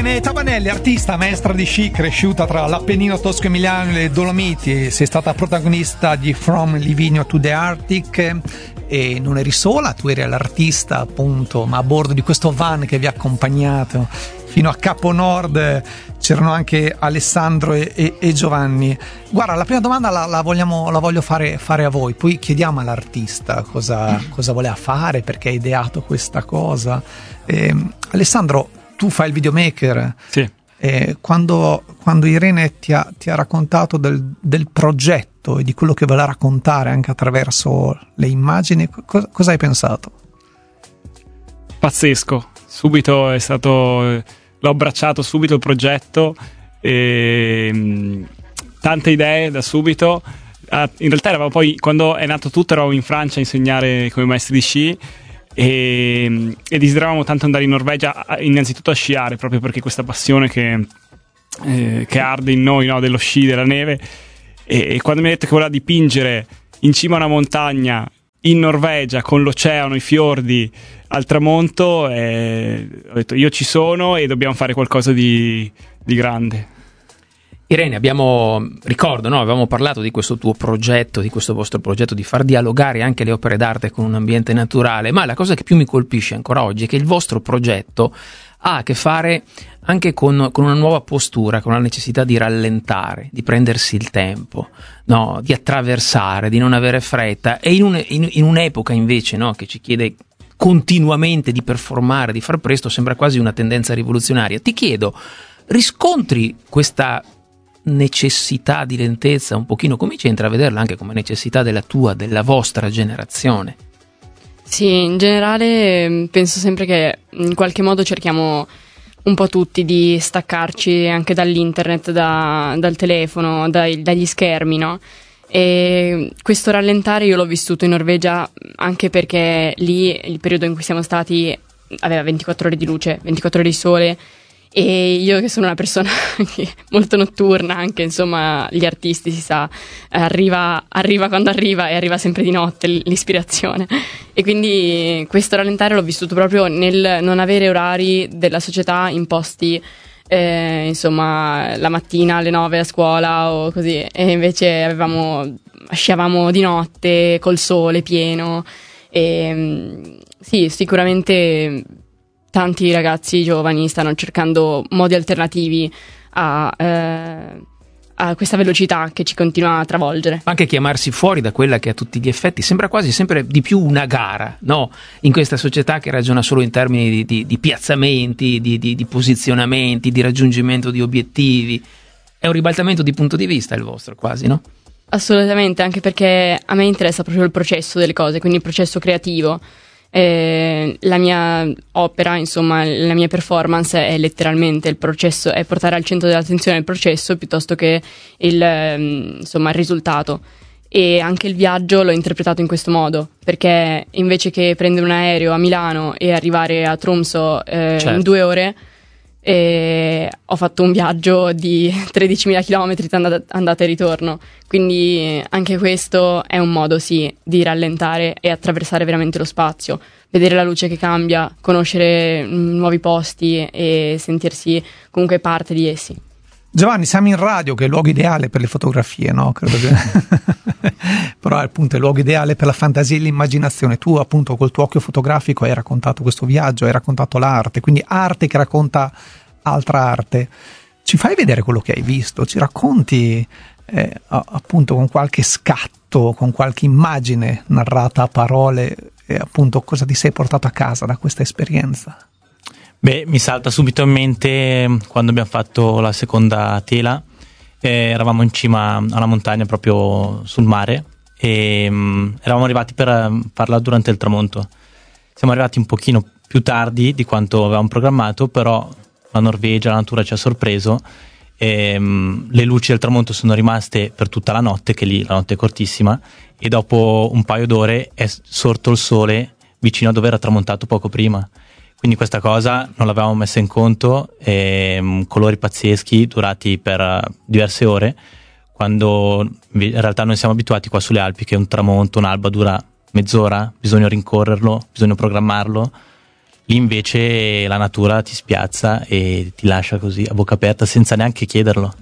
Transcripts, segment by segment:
Irene Tabanelli, artista, maestra di sci, cresciuta tra l'Appennino tosco-emiliano e le Dolomiti, sei stata protagonista di From Livigno to the Arctic e non eri sola, tu eri l'artista appunto, ma a bordo di questo van che vi ha accompagnato fino a Capo Nord. C'erano anche Alessandro e Giovanni. Guarda, la prima domanda la voglio fare a voi, poi chiediamo all'artista cosa voleva fare, perché ha ideato questa cosa. Alessandro, tu fai il videomaker. Sì. Quando Irene ti ha raccontato del progetto e di quello che voleva raccontare anche attraverso le immagini, cosa hai pensato? Pazzesco, subito l'ho abbracciato subito il progetto, tante idee da subito. In realtà eravamo poi, quando è nato tutto, eravamo in Francia a insegnare come maestri di sci e desideravamo tanto andare in Norvegia, innanzitutto a sciare, proprio perché questa passione che arde in noi, no, dello sci, della neve. E quando mi ha detto che voleva dipingere in cima a una montagna in Norvegia con l'oceano, i fiordi al tramonto, ho detto io ci sono e dobbiamo fare qualcosa di grande. Irene, ricordo, no? Avevamo parlato di questo tuo progetto, di questo vostro progetto di far dialogare anche le opere d'arte con un ambiente naturale, ma la cosa che più mi colpisce ancora oggi è che il vostro progetto ha a che fare anche con una nuova postura, con la necessità di rallentare, di prendersi il tempo, no? Di attraversare, di non avere fretta, e in un'epoca invece, no, che ci chiede continuamente di performare, di far presto, sembra quasi una tendenza rivoluzionaria. Ti chiedo, riscontri questa necessità di lentezza un pochino? Cominci a intravederla anche come necessità della vostra generazione? Sì, in generale penso sempre che in qualche modo cerchiamo un po' tutti di staccarci anche dall'internet, dal telefono, dagli schermi, no? E questo rallentare io l'ho vissuto in Norvegia anche perché lì il periodo in cui siamo stati aveva 24 ore di luce, 24 ore di sole, e io che sono una persona molto notturna, anche insomma gli artisti si sa, arriva quando arriva e arriva sempre di notte l'ispirazione, e quindi questo rallentare l'ho vissuto proprio nel non avere orari della società imposti, insomma la mattina alle 9 a scuola o così, e invece sciavamo di notte col sole pieno, e sì, sicuramente tanti ragazzi giovani stanno cercando modi alternativi a questa velocità che ci continua a travolgere. Anche chiamarsi fuori da quella che a tutti gli effetti sembra quasi sempre di più una gara, no? In questa società che ragiona solo in termini di piazzamenti, di posizionamenti, di raggiungimento di obiettivi. È un ribaltamento di punto di vista il vostro, quasi, no? Assolutamente, anche perché a me interessa proprio il processo delle cose, quindi il processo creativo. La mia opera, insomma, la mia performance è letteralmente il processo, è portare al centro dell'attenzione il processo piuttosto che il risultato. E anche il viaggio l'ho interpretato in questo modo, perché invece che prendere un aereo a Milano e arrivare a Tromsø certo, in 2 ore, ho fatto un viaggio di 13.000 chilometri andata e ritorno, quindi anche questo è un modo, sì, di rallentare e attraversare veramente lo spazio, vedere la luce che cambia, conoscere nuovi posti e sentirsi comunque parte di essi. Giovanni, siamo in radio, che è il luogo ideale per le fotografie, no? Credo che però appunto è il luogo ideale per la fantasia e l'immaginazione. Tu appunto col tuo occhio fotografico hai raccontato questo viaggio, hai raccontato l'arte, quindi arte che racconta altra arte. Ci fai vedere quello che hai visto, ci racconti appunto con qualche scatto, con qualche immagine narrata a parole, appunto cosa ti sei portato a casa da questa esperienza? Beh, mi salta subito in mente quando abbiamo fatto la seconda tela, eravamo in cima a una montagna proprio sul mare e eravamo arrivati per farla durante il tramonto. Siamo arrivati un pochino più tardi di quanto avevamo programmato, però la Norvegia, la natura ci ha sorpreso e le luci del tramonto sono rimaste per tutta la notte, che lì la notte è cortissima, e dopo un paio d'ore è sorto il sole vicino a dove era tramontato poco prima. Quindi questa cosa non l'avevamo messa in conto, colori pazzeschi durati per diverse ore, quando in realtà noi siamo abituati qua sulle Alpi che un tramonto, un'alba dura mezz'ora, bisogna rincorrerlo, bisogna programmarlo. Lì invece la natura ti spiazza e ti lascia così a bocca aperta senza neanche chiederlo.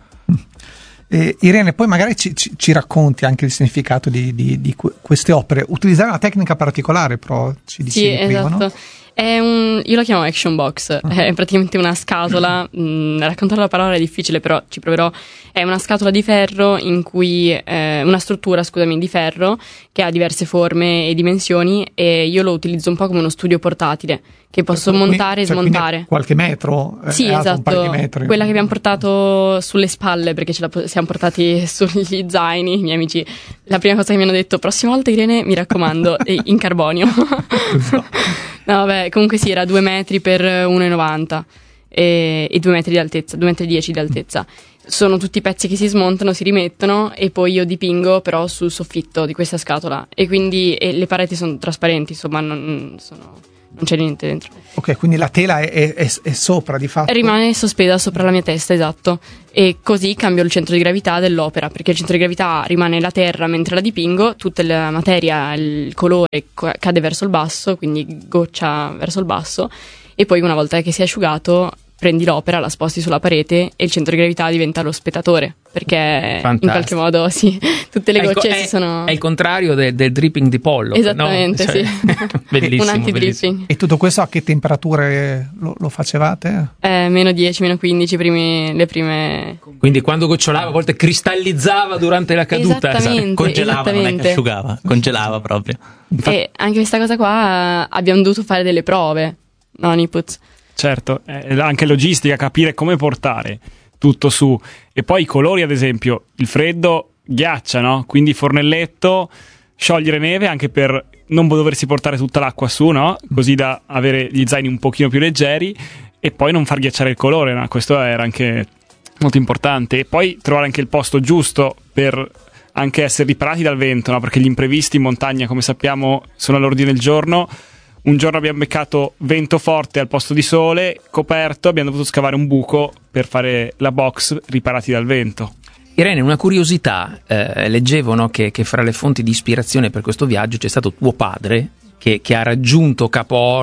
Irene, poi magari ci racconti anche il significato di queste opere. Utilizzare una tecnica particolare, però ci dicevi prima, esatto. No? Io la chiamo action box, è praticamente una scatola, raccontare la parola è difficile, però ci proverò. È una scatola di ferro in cui, una struttura, scusami, di ferro che ha diverse forme e dimensioni, e io lo utilizzo un po' come uno studio portatile che posso montare e smontare. Qualche metro? Sì, esatto, quella che abbiamo portato sulle spalle, perché ce la siamo portati sugli zaini, i miei amici. La prima cosa che mi hanno detto: prossima volta Irene, mi raccomando, in carbonio. No, vabbè, comunque sì, era 2 metri per 1,90 e 2 metri di altezza, 2,10 metri di altezza. Sono tutti pezzi che si smontano, si rimettono, e poi io dipingo però sul soffitto di questa scatola, e quindi le pareti sono trasparenti, insomma non c'è niente dentro. Ok, quindi la tela è sopra, di fatto? Rimane sospesa sopra la mia testa, esatto. E così cambio il centro di gravità dell'opera, perché il centro di gravità rimane la terra mentre la dipingo, tutta la materia, il colore cade verso il basso, quindi goccia verso il basso, e poi una volta che si è asciugato prendi l'opera, la sposti sulla parete e il centro di gravità diventa lo spettatore, perché fantastico. In qualche modo sì, tutte le gocce sono... È il contrario del dripping di Pollock, esattamente, no? Cioè, sì. Bellissimo, Un anti-dripping. bellissimo. E tutto questo a che temperature lo facevate? Meno 10, meno 15 le prime... Quindi quando gocciolava a volte cristallizzava durante la caduta. Esattamente, Congelava, non è che asciugava, congelava proprio. E anche questa cosa qua abbiamo dovuto fare delle prove, no Nipuz? Certo, anche logistica, capire come portare tutto su. E poi i colori, ad esempio, il freddo ghiaccia, no? Quindi fornelletto, sciogliere neve anche per non doversi portare tutta l'acqua su, no? Così da avere gli zaini un pochino più leggeri, e poi non far ghiacciare il colore, no? Questo era anche molto importante. E poi trovare anche il posto giusto per anche essere riparati dal vento, no? Perché gli imprevisti in montagna, come sappiamo, sono all'ordine del giorno. Un giorno abbiamo beccato vento forte al posto di sole, coperto, abbiamo dovuto scavare un buco per fare la box riparati dal vento. Irene, una curiosità, leggevo, no, che fra le fonti di ispirazione per questo viaggio c'è stato tuo padre, che ha raggiunto Capo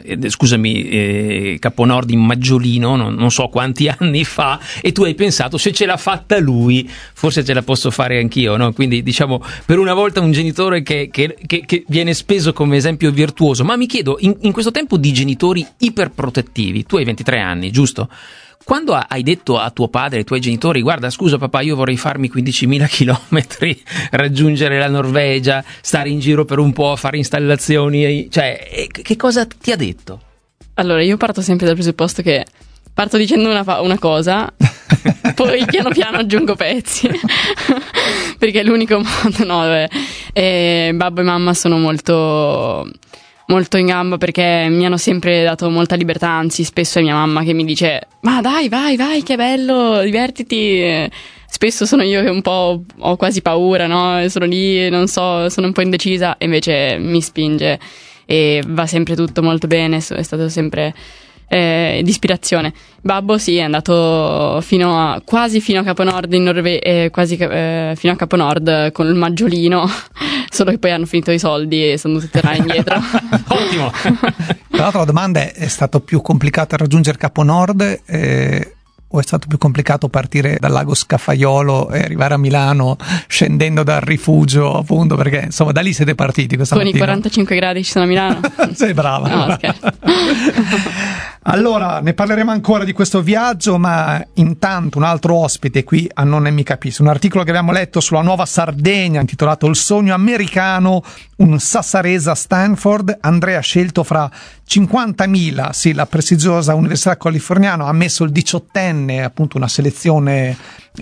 Nord in Maggiolino, non so quanti anni fa, e tu hai pensato: se ce l'ha fatta lui, forse ce la posso fare anch'io, no? Quindi diciamo, per una volta un genitore che viene speso come esempio virtuoso. Ma mi chiedo, in questo tempo di genitori iperprotettivi, tu hai 23 anni, giusto? Quando hai detto a tuo padre e ai tuoi genitori: guarda, scusa papà, io vorrei farmi 15.000 chilometri, raggiungere la Norvegia, stare in giro per un po', fare installazioni, cioè, che cosa ti ha detto? Allora, io parto sempre dal presupposto che parto dicendo una cosa, poi piano piano aggiungo pezzi, perché è l'unico modo, no? Babbo e mamma sono molto in gamba, perché mi hanno sempre dato molta libertà, anzi spesso è mia mamma che mi dice: ma dai, vai, che bello, divertiti. Spesso sono io che un po' ho quasi paura, no? Sono lì, non so, sono un po' indecisa, e invece mi spinge e va sempre tutto molto bene, è stato sempre di ispirazione. Babbo sì, è andato quasi fino a Capo Nord in Norvegia, fino a Capo Nord con il maggiolino, solo che poi hanno finito i soldi e sono dovuti tornare indietro. Ottimo. Tra l'altro la domanda è stato più complicato raggiungere Capo Nord o è stato più complicato partire dal lago Scaffaiolo e arrivare a Milano scendendo dal rifugio, appunto, perché insomma da lì siete partiti questa con mattina? I 45 gradi ci sono a Milano. Sei brava. No, scherzo. Allora, ne parleremo ancora di questo viaggio, ma intanto un altro ospite qui a Non è mica Peace, un articolo che abbiamo letto sulla Nuova Sardegna intitolato Il sogno americano, un sassarese a Stanford. Andrea, scelto fra 50.000, sì, la prestigiosa Università Californiana ha messo il 18enne, appunto una selezione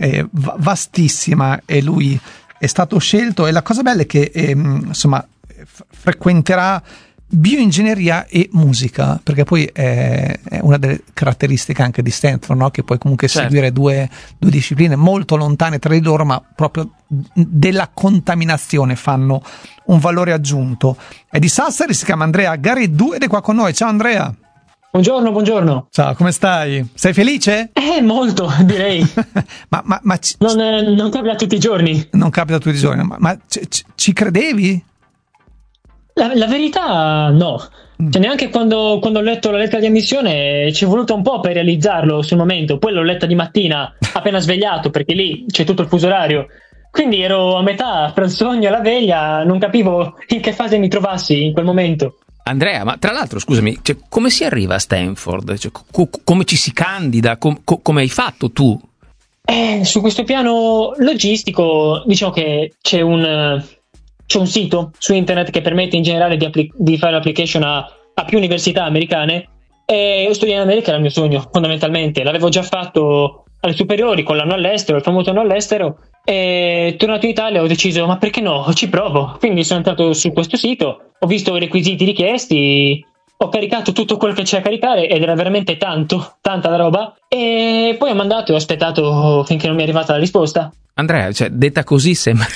vastissima, e lui è stato scelto. E la cosa bella è che insomma frequenterà bioingegneria e musica, perché poi è una delle caratteristiche anche di Stanford, no? Che puoi comunque seguire due discipline molto lontane tra di loro, ma proprio della contaminazione fanno un valore aggiunto. È di Sassari, si chiama Andrea Gareddu ed è qua con noi. Ciao Andrea. Buongiorno. Ciao, come stai? Sei felice? Molto, direi. ma non capita tutti i giorni. Non capita tutti i giorni, ma ci credevi? La verità no, Cioè, neanche quando ho letto la lettera di ammissione ci è voluto un po' per realizzarlo sul momento. Poi l'ho letta di mattina appena svegliato, perché lì c'è tutto il fuso orario. Quindi ero a metà tra il sogno e la veglia, non capivo in che fase mi trovassi in quel momento. Andrea, ma tra l'altro, scusami, cioè, come si arriva a Stanford? Cioè, come ci si candida? Come hai fatto tu? Su questo piano logistico, diciamo che c'è un sito su internet che permette in generale di fare l'application a più università americane, e studiare in America era il mio sogno, fondamentalmente. L'avevo già fatto alle superiori con l'anno all'estero, il famoso anno all'estero, e tornato in Italia ho deciso, ma perché no, ci provo. Quindi sono entrato su questo sito, ho visto i requisiti richiesti, ho caricato tutto quello che c'è da caricare ed era veramente tanta la roba, e poi ho mandato e ho aspettato finché non mi è arrivata la risposta. Andrea, cioè, detta così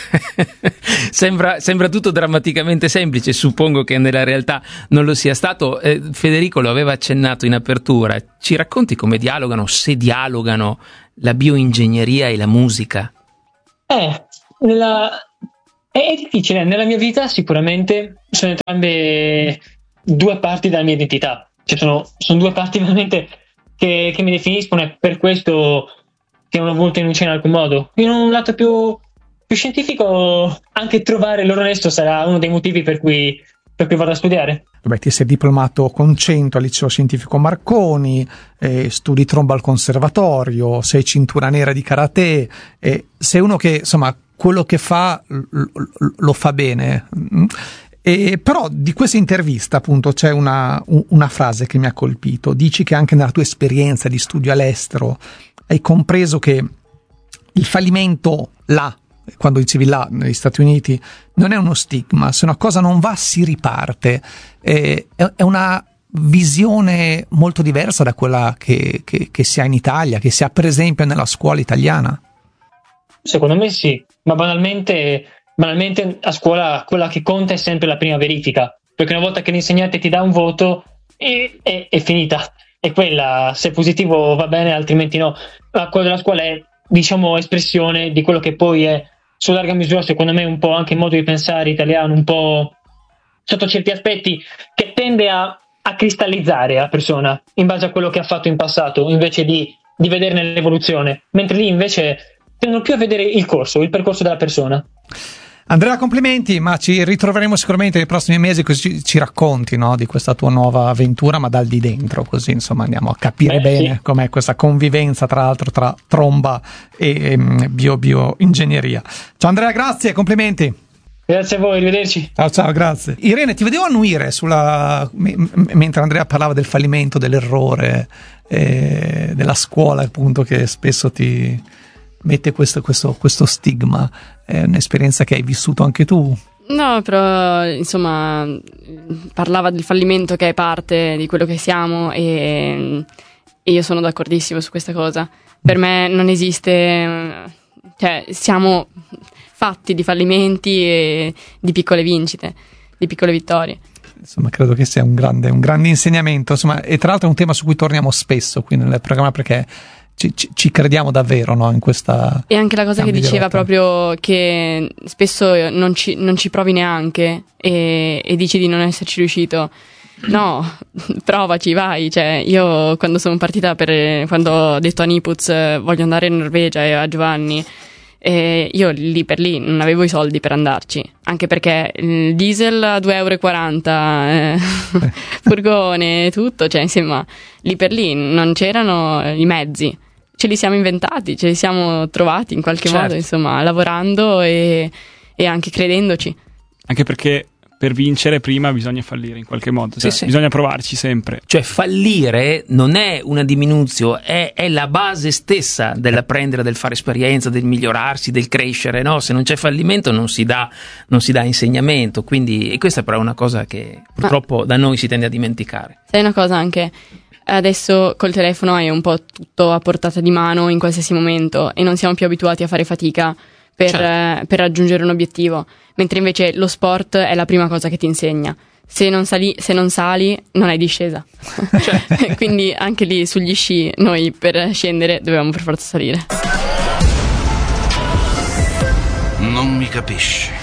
sembra tutto drammaticamente semplice, suppongo che nella realtà non lo sia stato. Federico lo aveva accennato in apertura, ci racconti come dialogano, se dialogano, la bioingegneria e la musica? È difficile, nella mia vita sicuramente sono entrambe due parti della mia identità, cioè sono due parti veramente che mi definiscono, e per questo che non ho voluto enunciare in alcun modo. In un lato più scientifico, anche trovare l'oro onesto sarà uno dei motivi per cui vado a studiare. Beh, ti sei diplomato con 100 al liceo scientifico Marconi, studi tromba al conservatorio, sei cintura nera di karate, sei uno che insomma quello che fa lo fa bene. Però di questa intervista appunto c'è una frase che mi ha colpito. Dici che anche nella tua esperienza di studio all'estero hai compreso che il fallimento là, quando dicevi là negli Stati Uniti, non è uno stigma. Se una cosa non va si riparte. È una visione molto diversa da quella che si ha in Italia, che si ha per esempio nella scuola italiana. Secondo me sì, ma banalmente a scuola quella che conta è sempre la prima verifica, perché una volta che l'insegnante ti dà un voto è finita, è quella, se è positivo va bene, altrimenti no. Ma quello della scuola è, diciamo, espressione di quello che poi è, su larga misura, secondo me, un po' anche il modo di pensare italiano, un po' sotto certi aspetti, che tende a cristallizzare la persona in base a quello che ha fatto in passato, invece di vederne l'evoluzione, mentre lì invece tendono più a vedere il percorso della persona. Andrea, complimenti, ma ci ritroveremo sicuramente nei prossimi mesi, così ci racconti, no, di questa tua nuova avventura, ma dal di dentro, così insomma andiamo a capire bene com'è questa convivenza tra l'altro tra tromba e bioingegneria. Ciao Andrea, grazie, complimenti. Grazie a voi, arrivederci. Ciao, grazie. Irene, ti vedevo annuire mentre Andrea parlava del fallimento, dell'errore, della scuola appunto, che spesso ti mette questo stigma. È un'esperienza che hai vissuto anche tu? No, però insomma parlava del fallimento che è parte di quello che siamo, e io sono d'accordissimo su questa cosa. Per me non esiste, cioè siamo fatti di fallimenti e di piccole vincite, di piccole vittorie. Insomma, credo che sia un grande insegnamento, insomma, e tra l'altro è un tema su cui torniamo spesso qui nel programma, perché ci crediamo davvero, no, in questa. E anche la cosa che diceva proprio, che spesso non ci provi neanche e dici di non esserci riuscito. No, provaci, vai. Cioè, io quando sono partita, quando ho detto a Nipuz voglio andare in Norvegia, e a Giovanni, io lì per lì non avevo i soldi per andarci, anche perché il diesel a 2,40 €, furgone, tutto, cioè insomma lì per lì non c'erano i mezzi, ce li siamo inventati, ce li siamo trovati in qualche modo, insomma, lavorando e anche credendoci. Anche perché per vincere prima bisogna fallire in qualche modo, cioè, sì. Bisogna provarci sempre. Cioè fallire non è una diminuzione, è la base stessa dell'apprendere, del fare esperienza, del migliorarsi, del crescere, no? Se non c'è fallimento non si dà insegnamento, quindi, e questa però è una cosa che purtroppo da noi si tende a dimenticare. Sai una cosa, anche adesso col telefono hai un po' tutto a portata di mano in qualsiasi momento, e non siamo più abituati a fare fatica per raggiungere un obiettivo, mentre invece lo sport è la prima cosa che ti insegna. Se non sali non hai discesa. Quindi anche lì sugli sci noi per scendere dovevamo per forza salire. Non mi capisci.